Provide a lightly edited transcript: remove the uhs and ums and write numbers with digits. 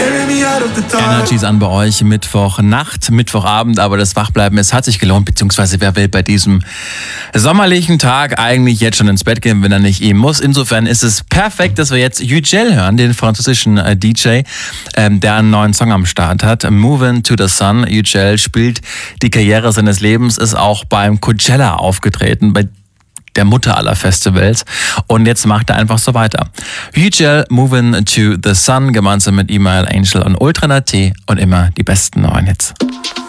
Energies an bei euch, Mittwochnacht, Mittwochabend, aber das Wachbleiben, es hat sich gelohnt, beziehungsweise wer will bei diesem sommerlichen Tag eigentlich jetzt schon ins Bett gehen, wenn er nicht ihm muss. Insofern ist es perfekt, dass wir jetzt Yücel hören, den französischen DJ, der einen neuen Song am Start hat. Moving to the Sun. Yücel spielt die Karriere seines Lebens, ist auch beim Coachella aufgetreten, bei der Mutter aller Festivals. Und jetzt macht er einfach so weiter. Yücel, Moving to the Sun, gemeinsam mit Email Angel und Ultra T und immer die besten neuen Hits.